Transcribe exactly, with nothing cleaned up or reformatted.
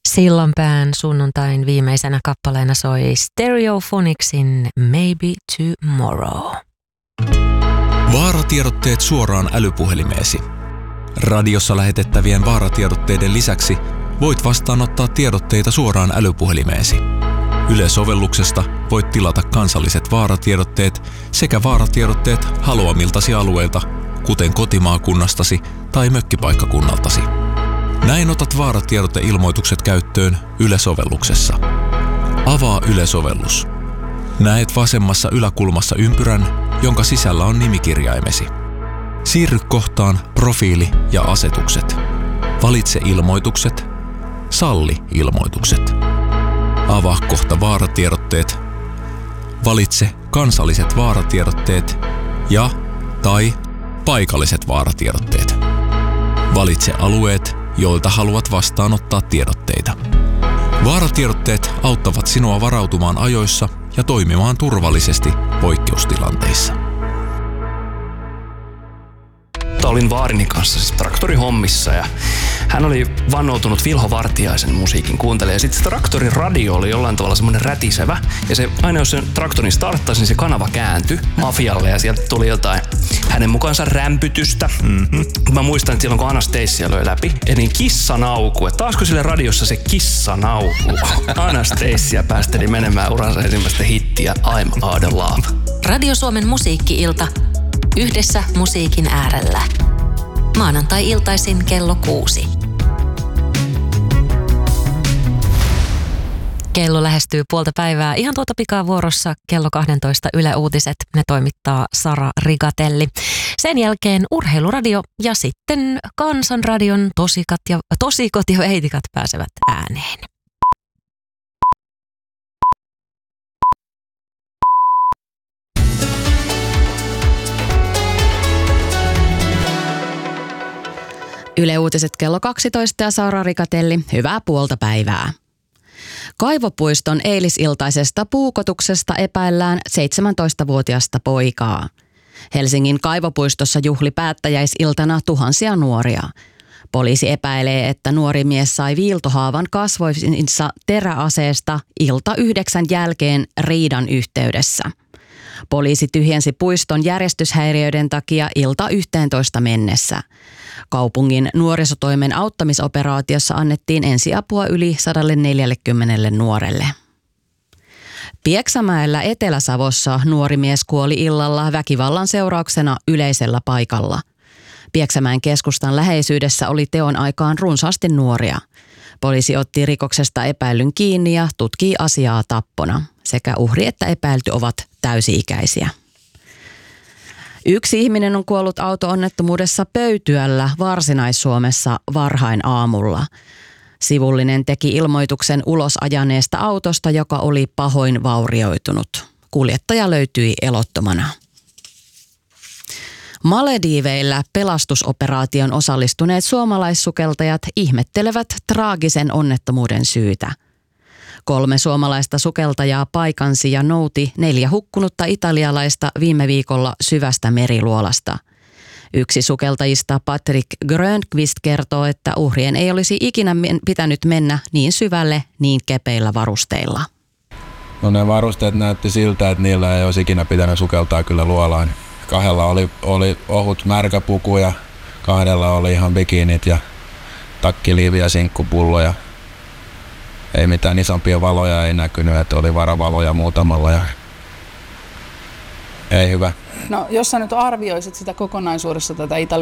Sillanpään sunnuntain viimeisenä kappaleena soi Stereophonics'in Maybe Tomorrow. Vaaratiedotteet suoraan älypuhelimeesi. Radiossa lähetettävien vaaratiedotteiden lisäksi voit vastaanottaa tiedotteita suoraan älypuhelimeesi. Yle-sovelluksesta voit tilata kansalliset vaaratiedotteet sekä vaaratiedotteet haluamiltasi alueilta, kuten kotimaakunnastasi tai mökkipaikkakunnaltasi. Näin otat vaaratiedoteilmoitukset käyttöön Yle-sovelluksessa. Avaa Yle-sovellus. Näet vasemmassa yläkulmassa ympyrän, jonka sisällä on nimikirjaimesi. Siirry kohtaan Profiili ja asetukset. Valitse ilmoitukset. Salli ilmoitukset. Avaa kohta vaaratiedotteet. Valitse kansalliset vaaratiedotteet ja tai paikalliset vaaratiedotteet. Valitse alueet, joilta haluat vastaanottaa tiedotteita. Vaaratiedotteet auttavat sinua varautumaan ajoissa ja toimimaan turvallisesti poikkeustilanteissa. Olin vaarini kanssa siis traktorihommissa ja hän oli vannoutunut Vilho Vartiaisen musiikin kuuntelija. Ja sitten se traktorin radio oli jollain tavalla semmoinen rätisevä. Ja se, aina jos sen traktorin starttasi, niin se kanava kääntyi mafialle ja sieltä tuli jotain hänen mukaansa rämpytystä. Mm-hmm. Mä muistan, että silloin kun Anastasia löi läpi, niin kissanauku. Että taasko sille radiossa se kissanauku? Anastasia päästeli menemään uransa ensimmäistä hittiä I'm Out of Love. Radio Suomen musiikki-ilta. Yhdessä musiikin äärellä. Maanantai-iltaisin kello kuusi. Kello lähestyy puolta päivää. Ihan tuota pikaa vuorossa kello kaksitoista Yle Uutiset. Ne toimittaa Sara Rigatelli. Sen jälkeen Urheiluradio ja sitten Kansanradion tosikat ja, tosikot ja veitikat pääsevät ääneen. Yle Uutiset kello kaksitoista ja Sara Rigatelli. Hyvää puolta päivää. Kaivopuiston eilisiltaisesta puukotuksesta epäillään seitsemäntoistavuotiasta poikaa. Helsingin Kaivopuistossa juhli päättäjäisiltana tuhansia nuoria. Poliisi epäilee, että nuori mies sai viiltohaavan kasvoinsa teräaseesta ilta yhdeksän jälkeen riidan yhteydessä. Poliisi tyhjensi puiston järjestyshäiriöiden takia ilta yhteentoista mennessä. Kaupungin nuorisotoimen auttamisoperaatiossa annettiin ensiapua yli sata neljäkymmentä nuorelle. Pieksämäellä Etelä-Savossa nuori mies kuoli illalla väkivallan seurauksena yleisellä paikalla. Pieksämäen keskustan läheisyydessä oli teon aikaan runsaasti nuoria. Poliisi otti rikoksesta epäillyn kiinni ja tutkii asiaa tappona. Sekä uhri että epäilty ovat täysi-ikäisiä. Yksi ihminen on kuollut auto-onnettomuudessa Pöytyällä Varsinais-Suomessa varhain aamulla. Sivullinen teki ilmoituksen ulos ajaneesta autosta, joka oli pahoin vaurioitunut. Kuljettaja löytyi elottomana. Malediiveillä pelastusoperaation osallistuneet suomalaissukeltajat ihmettelevät traagisen onnettomuuden syytä. Kolme suomalaista sukeltajaa paikansi ja nouti neljä hukkunutta italialaista viime viikolla syvästä meriluolasta. Yksi sukeltajista, Patrick Grönqvist, kertoo, että uhrien ei olisi ikinä pitänyt mennä niin syvälle niin kepeillä varusteilla. No ne varusteet näytti siltä, että niillä ei olisi ikinä pitänyt sukeltaa kyllä luolaan. Kahdella oli, oli ohut märkäpuku ja kahdella oli ihan bikinit ja takkiliivi ja sinkkupulloja. Ei mitään isompia valoja ei näkynyt, että oli varavaloja muutamalla ja ei hyvä. No jos sä nyt arvioisit sitä kokonaisuudessa tätä Italian